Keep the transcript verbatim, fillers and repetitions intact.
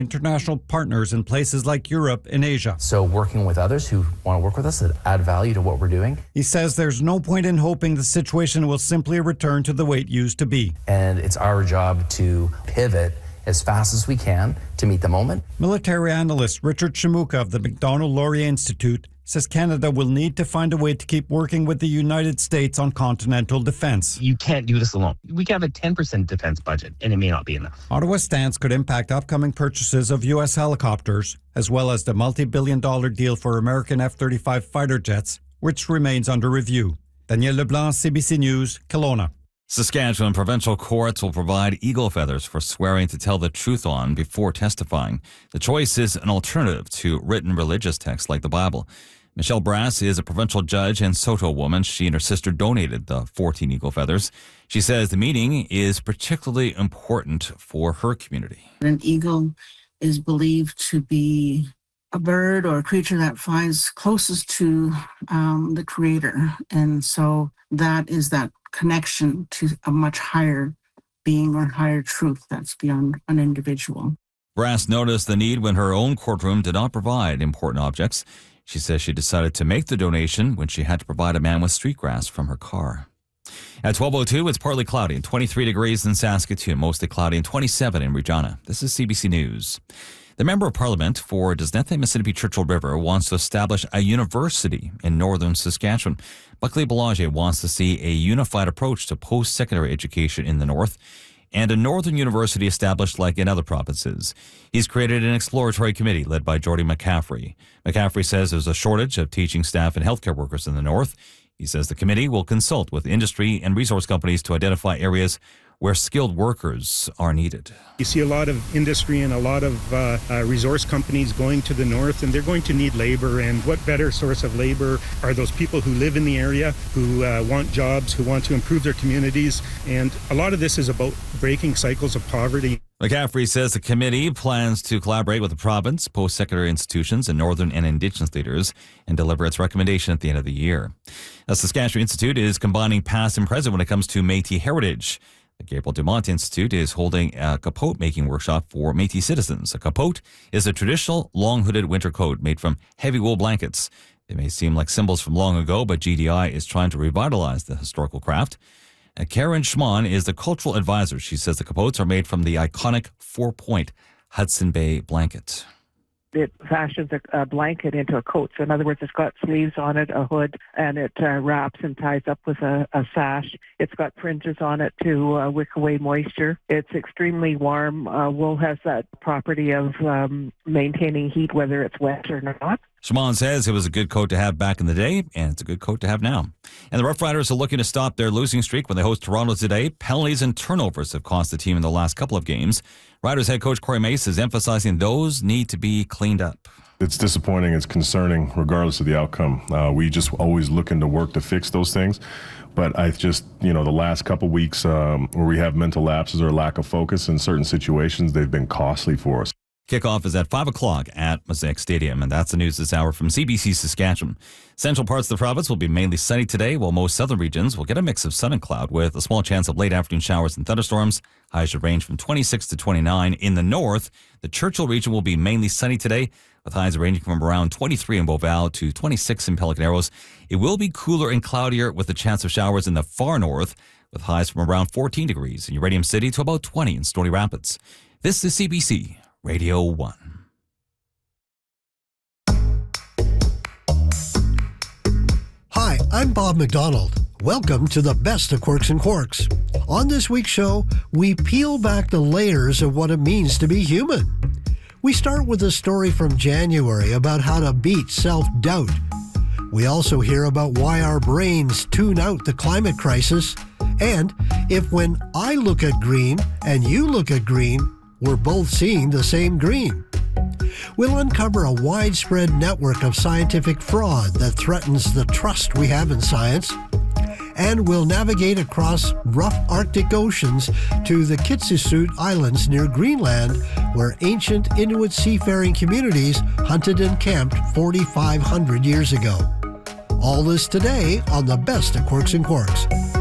international partners in places like Europe and Asia. So working with others who want to work with us that add value to what we're doing. He says there's no point in hoping the situation will simply return to the way it used to be. And it's our job to pivot as fast as we can to meet the moment. Military analyst Richard Shimuka of the Macdonald-Laurier Institute says Canada will need to find a way to keep working with the United States on continental defense. You can't do this alone. We can have a ten percent defense budget, and it may not be enough. Ottawa's stance could impact upcoming purchases of U S helicopters, as well as the multi-billion dollar deal for American F thirty-five fighter jets, which remains under review. Daniel Leblanc, C B C News, Kelowna. Saskatchewan provincial courts will provide eagle feathers for swearing to tell the truth on before testifying. The choice is an alternative to written religious texts like the Bible. Michelle Brass is a provincial judge and Saulteaux woman. She and her sister donated the fourteen eagle feathers. She says the meeting is particularly important for her community. An eagle is believed to be a bird or a creature that flies closest to um, the Creator. And so that is that connection to a much higher being or higher truth that's beyond an individual. Brass noticed the need when her own courtroom did not provide important objects. She says she decided to make the donation when she had to provide a man with street grass from her car. At twelve oh two, it's partly cloudy and twenty-three degrees in Saskatoon, mostly cloudy and twenty-seven in Regina. This is C B C News. The Member of Parliament for Disnethane-Mississippi-Churchill River wants to establish a university in northern Saskatchewan. Buckley Belanger wants to see a unified approach to post-secondary education in the north and a northern university established like in other provinces. He's created an exploratory committee led by Jordy McCaffrey. McCaffrey says there's a shortage of teaching staff and healthcare workers in the north. He says the committee will consult with industry and resource companies to identify areas where skilled workers are needed. You see a lot of industry and a lot of uh, uh, resource companies going to the north, and they're going to need labor. And what better source of labor are those people who live in the area, who uh, want jobs, who want to improve their communities. And a lot of this is about breaking cycles of poverty. McCaffrey says the committee plans to collaborate with the province, post-secondary institutions, and northern and Indigenous leaders and deliver its recommendation at the end of the year. The Saskatchewan Institute is combining past and present when it comes to Métis heritage. The Gabriel Dumont Institute is holding a capote making workshop for Métis citizens. A capote is a traditional long-hooded winter coat made from heavy wool blankets. They may seem like symbols from long ago, but G D I is trying to revitalize the historical craft. And Karen Schmann is the cultural advisor. She says the capotes are made from the iconic four-point Hudson Bay blanket. It fashions a, a blanket into a coat. So in other words, it's got sleeves on it, a hood, and it uh, wraps and ties up with a, a sash. It's got fringes on it to uh, wick away moisture. It's extremely warm. Uh, wool has that property of um, maintaining heat, whether it's wet or not. Shimon says it was a good coat to have back in the day, and it's a good coat to have now. And the Rough Riders are looking to stop their losing streak when they host Toronto today. Penalties and turnovers have cost the team in the last couple of games. Riders head coach Corey Mace is emphasizing those need to be cleaned up. It's disappointing. It's concerning, regardless of the outcome. Uh, we just always looking to work to fix those things. But I just, you know, the last couple weeks um, where we have mental lapses or lack of focus in certain situations, they've been costly for us. Kickoff is at five o'clock at Mosaic Stadium, and that's the news this hour from C B C Saskatchewan. Central parts of the province will be mainly sunny today, while most southern regions will get a mix of sun and cloud with a small chance of late afternoon showers and thunderstorms. Highs should range from twenty-six to twenty-nine. In the north, the Churchill region will be mainly sunny today, with highs ranging from around twenty-three in Beauval to twenty-six in Pelican Arrows. It will be cooler and cloudier with a chance of showers in the far north, with highs from around fourteen degrees in Uranium City to about twenty in Stony Rapids. This is C B C Radio one. Hi, I'm Bob McDonald. Welcome to the best of Quirks and Quarks. On this week's show, we peel back the layers of what it means to be human. We start with a story from January about how to beat self-doubt. We also hear about why our brains tune out the climate crisis, and if when I look at green and you look at green, we're both seeing the same green. We'll uncover a widespread network of scientific fraud that threatens the trust we have in science, and we'll navigate across rough Arctic oceans to the Kitsisut Islands near Greenland, where ancient Inuit seafaring communities hunted and camped forty-five hundred years ago. All this today on the best of Quirks and Quarks.